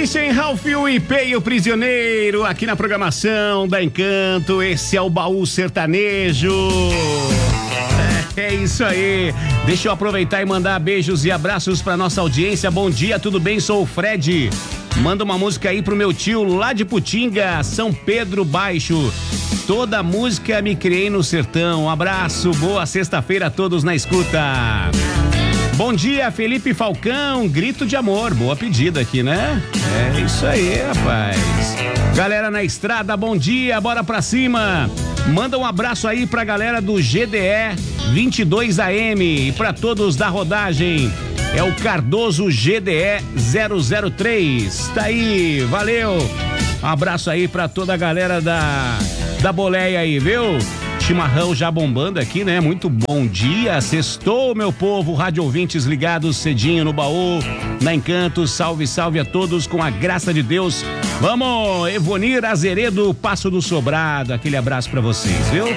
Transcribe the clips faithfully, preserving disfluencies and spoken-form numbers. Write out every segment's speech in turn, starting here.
Christian Ralph e Peio Prisioneiro aqui na programação da Encanto. Esse é o Baú Sertanejo. É, é isso aí. Deixa eu aproveitar e mandar beijos e abraços pra nossa audiência. Bom dia, tudo bem? Sou o Fred. Manda uma música aí pro meu tio lá de Putinga, São Pedro Baixo. Toda música me criei no sertão. Um abraço, boa sexta-feira a todos na escuta. Bom dia, Felipe Falcão, grito de amor, boa pedida aqui, né? É isso aí, rapaz. Galera na estrada, bom dia, bora pra cima. Manda um abraço aí pra galera do G D E vinte e dois A M e pra todos da rodagem. É o Cardoso G D E zero zero três. Tá aí, valeu. Um abraço aí pra toda a galera da, da boleia aí, viu? Chimarrão já bombando aqui, né? Muito bom dia, sextou, meu povo, rádio ouvintes ligados cedinho no baú, na Encanto, salve, salve a todos, com a graça de Deus. Vamos, Evonir Azeredo, Passo do Sobrado, aquele abraço pra vocês, viu?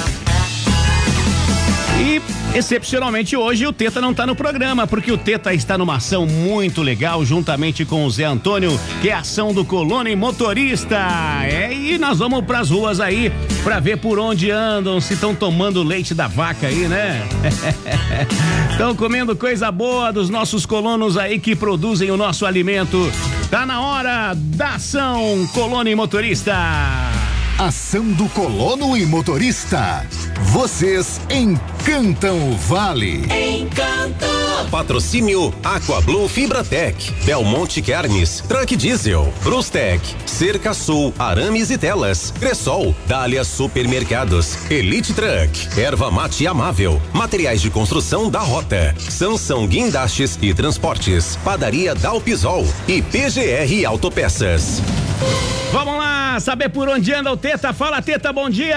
E, excepcionalmente hoje, o Teta não tá no programa, porque o Teta está numa ação muito legal, juntamente com o Zé Antônio, que é a ação do Colônia e Motorista. É, e nós vamos pras ruas aí, pra ver por onde andam, se estão tomando leite da vaca aí, né? Estão comendo coisa boa dos nossos colonos aí que produzem o nosso alimento. Tá na hora da ação Colônia e Motorista. Ação do Colono e Motorista. Vocês encantam o Vale. Encanto. Patrocínio Aquablue Fibratec, Belmonte Carnes, Truck Diesel, Brustec, Cerca Sul, Arames e Telas, Cressol, Dália Supermercados, Elite Truck, Erva Mate Amável, Materiais de Construção da Rota, Sansão Guindastes e Transportes, Padaria Dalpisol e P G R Autopeças. Vamos lá, saber por onde anda o Teta. Fala, Teta, bom dia!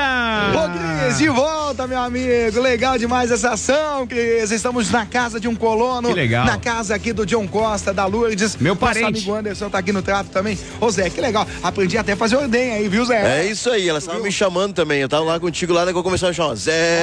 Ô, Cris, de volta, meu amigo. Legal demais essa ação, Cris. Estamos na casa de um colono. Que legal. Na casa aqui do John Costa, da Lourdes. Meu parente. Nosso amigo Anderson tá aqui no trato também. Ô, Zé, que legal. Aprendi até a fazer ordenha aí, viu, Zé? É isso aí, elas estavam me chamando também. Eu tava lá contigo lá, daí que eu comecei a chamar.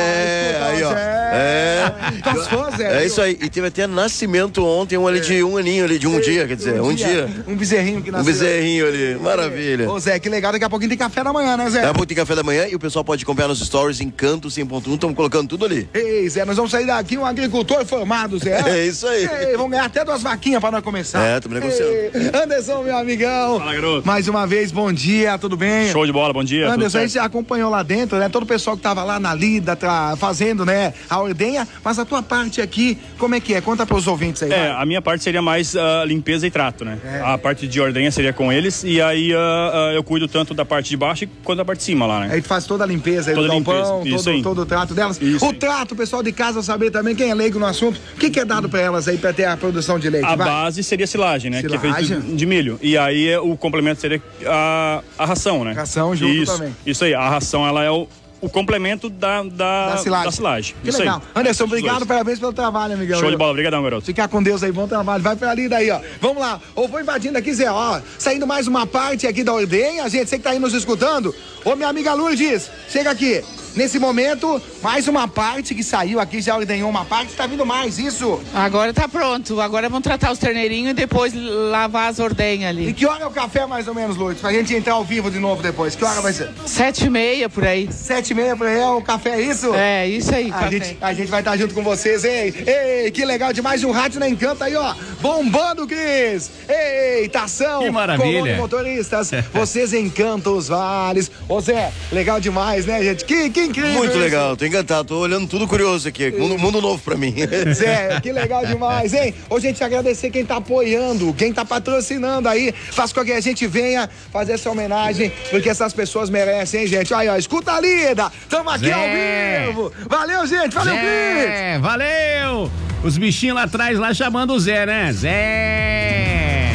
Zé, ah, aí, ó. Zé. É. Tuas fãs, Zé. É isso aí. E teve até nascimento ontem, um ali de um aninho ali, de um dia, quer dizer, um, um dia. dia. Um bezerrinho que nasceu. Um bezerrinho ali, maravilha. Ô, Zé, que legal. Daqui a pouquinho tem café da manhã, né, Zé? Daqui a pouco tem café da manhã e o pessoal pode acompanhar nos stories Encanto cem ponto um, estamos colocando tudo ali. Ei, Zé, nós vamos sair daqui um agricultor formado, Zé. É isso aí. Ei, vamos ganhar até duas vaquinhas pra nós começar. É, estamos negociando. Ei, Anderson, meu amigão. Fala, garoto. Mais uma vez, bom dia, tudo bem? Show de bola, bom dia. Anderson, a gente acompanhou lá dentro, né? Todo o pessoal que tava lá na lida, tá fazendo, né, a ordenha, mas a tua parte aqui, como é que é? Conta pros ouvintes aí. É, vai. a minha parte seria mais uh, limpeza e trato, né? É. A parte de ordenha seria com eles e aí uh, uh, eu cuido tanto da parte de baixo quanto da parte de cima lá, né? Aí tu faz toda a limpeza aí toda do galpão, limpeza. todo, Isso todo o trato delas. Isso o aí. trato, o pessoal de casa saber também, quem é leigo no assunto, o que que é dado pra elas aí pra ter a produção de leite? A vai? base seria silagem, né? Silagem. Que é feito de milho. E aí o complemento seria a, a ração, né? Ração junto isso, também. Isso aí, a ração ela é o, o complemento da, da, Da silagem. da silagem. Que isso legal. Aí. Anderson, Os obrigado, dois. parabéns pelo trabalho, amigão. Show de bola, obrigadão, garoto. Ficar com Deus aí, bom trabalho. Vai pra ali daí, ó. Vamos lá. Ou vou invadindo aqui, Zé, ó. Saindo mais uma parte aqui da ordenha, gente, você que tá aí nos escutando. Ô, minha amiga Lourdes, chega aqui. Nesse momento, mais uma parte que saiu aqui, já ordenhou uma parte, tá vindo mais, isso? Agora tá pronto, agora vamos tratar os terneirinhos e depois lavar as ordenhas E ali. que hora é o café, mais ou menos, Lourdes? Pra gente entrar ao vivo de novo depois. Que hora vai ser? Sete e meia por aí. Sete e meia por aí é o café, é isso? É, isso aí, A café. gente, a gente vai estar junto com vocês, ei, ei, que legal demais, um rádio na Encanto aí, ó, bombando, Cris, ei, tação, Que maravilha. Colônia Motoristas, vocês encantam os vales, ô Zé, legal demais, né, gente, que, que incrível. Muito isso. legal, tô encantado, tô olhando tudo curioso aqui, mundo, mundo novo pra mim. Zé, que legal demais, hein? Ô, gente, agradecer quem tá apoiando, quem tá patrocinando aí, faz com que a gente venha fazer essa homenagem, porque essas pessoas merecem, hein, gente? Aí, ó, escuta a lida, tamo aqui Zé. ao vivo, valeu, gente, valeu, Cris. Zé, valeu! Os bichinhos lá atrás, lá chamando o Zé, né? Zé!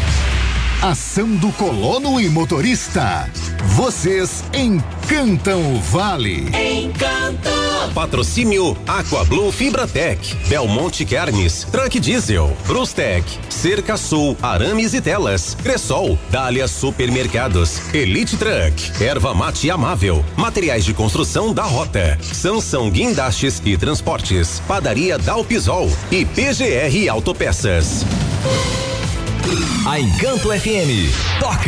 Ação do Colono e Motorista. Vocês encantam o Vale. Encanto. Patrocínio Aquablue Fibratec, Belmonte Carnes, Truck Diesel, Brustec, Cerca Sul, Arames e Telas, Cressol, Dália Supermercados, Elite Truck, Erva Mate Amável, Materiais de Construção da Rota, Sansão Guindastes e Transportes, Padaria Dalpisol e P G R Autopeças. A Encanto F M toca.